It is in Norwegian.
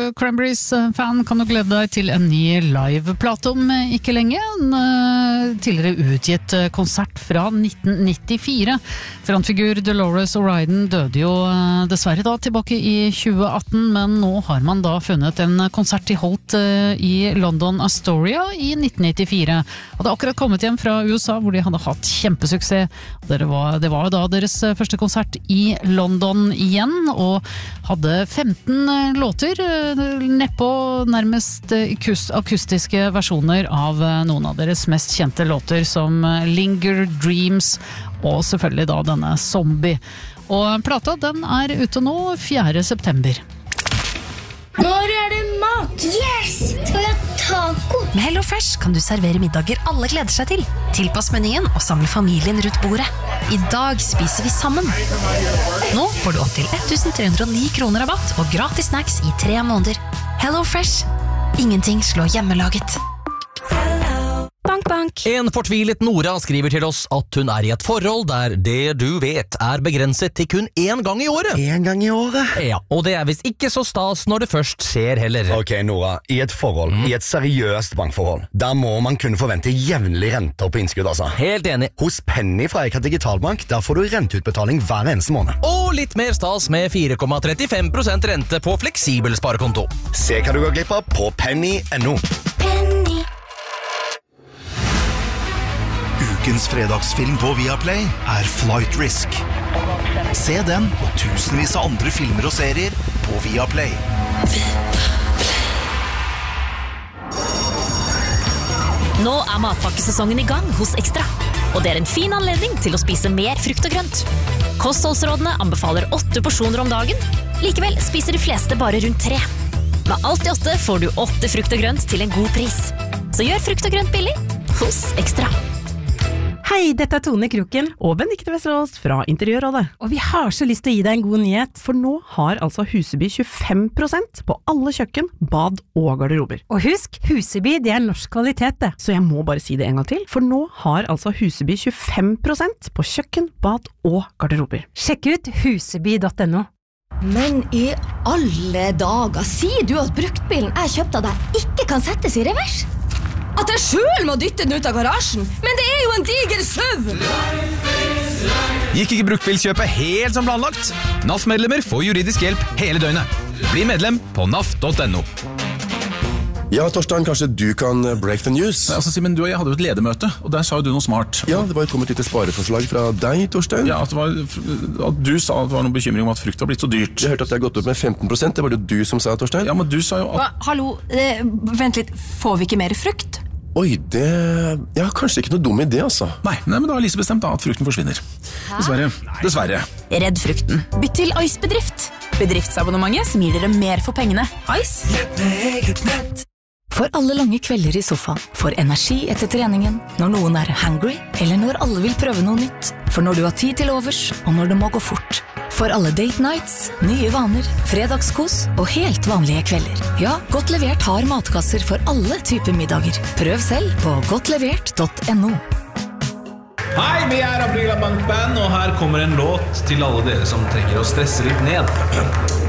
Cranberries-fan kan du glede deg til en ny liveplate om ikke lenge. En tidligere utgitt konsert fra 1994. Frontfigur Dolores O'Riordan døde jo dessverre da tilbake i 2018, men nå har man da funnet en konsert de holdt i London Astoria i 1994. Hadde akkurat kommet hjem fra USA hvor de hadde hatt kjempesuksess. Det var jo da deres første konsert i London igjen, og hadde 15 låter nedpå nærmest akustiske versjoner av noen av deres mest kjente låter som Linger, Dreams og selvfølgelig da denne Zombie. Og plata den ute nå 4. september. Når det mat? Yes! Skal vi ha taco? Med Hello Fresh kan du servere middager alle gleder seg til. Tilpass menyen og samle familien rundt bordet. I dag spiser vi sammen. Nå får du opp til 1309 kroner rabatt og gratis snacks i 3 måneder. Hello Fresh. Ingenting slår hjemmelaget. Bank, bank. En fortvilet Nora skriver til oss at hun i et forhold der det du vet begrenset til kun 1 gang i året. 1 gang i året? Ja, og det visst ikke så stas når det først skjer heller. Ok, Nora, i et forhold, i et seriøst bankforhold, der må man kunne forvente jevnlig renter på innskudd, altså. Helt enig. Hos Penny fra Eika Digitalbank, der får du renteutbetaling hver eneste måned. Og litt mer stas med 4,35% rente på fleksibel sparekonto. Se hva du går glipp av på penny.no. Penny. Ukens fredagsfilm på Viaplay Flight Risk. Se den og tusenvis av andre filmer og serier på Viaplay. Nå matpakkesesongen i gang hos Extra, og det en fin anledning til å spise mer frukt og grønt. Kostholdsrådene anbefaler 8 porsjoner om dagen, likevel spiser de fleste bare rundt 3. Med alt i 8 får du 8 frukt og grønt til en god pris. Så gjør frukt og grønt billig hos Extra. Hei, dette Tone Kroken og Benedikte Vesterås fra Interiørrådet. Og vi har så lyst til å gi deg en god nyhet, for nå har altså Huseby 25% på alle kjøkken, bad og garderober. Og husk, Huseby det norsk kvalitet det. Så jeg må bare si det en gang til, for nå har altså Huseby 25% på kjøkken, bad og garderober. Sjekk ut huseby.no. Men i alle dager, sier du at bruktbilen jeg kjøpte av deg ikke kan settes i revers? At jeg selv må dytte den ut av garasjen? Men det jo en diger søv! Gikk ikke bruktbilkjøpet helt som planlagt? NAF-medlemmer får juridisk hjelp hele døgnet. Bli medlem på naf.no. Ja, Torstein, kanskje du kan break the news? Nei, altså, Simen, du og jeg hadde jo et ledermøte, og der sa jo du noe smart. Ja, det var kommet et lite spareforslag fra deg, Torstein. Ja, at du sa at det var noen bekymring om at frukt var blitt så dyrt. Jeg hørte at det har gått opp med 15%, det var det du som sa, Torstein. Ja, men du sa jo at... Hallo, vent litt, får vi ikke mer frukt? Oi, det... Ja, kanskje ikke noe dum idé, altså. Nei, men da har Lise bestemt da at frukten forsvinner. Dessverre. Redd frukten. Bytt til Ice-bedrift. Bedriftsabonnementet som gir dere mer for pengene. Ice. For alle lange kvelder i sofaen, for energi etter treningen, når noen hungry, eller når alle vil prøve noe nytt, for når du har tid til overs, og når det må gå fort. For alle date nights, nye vaner, fredagskos og helt vanlige kvelder. Ja, Godt Levert har matkasser for alle typer middager. Prøv selv på godtlevert.no. Hei, vi Aprila Bank Band, og her kommer en låt til alle dere som trenger å stresse litt ned.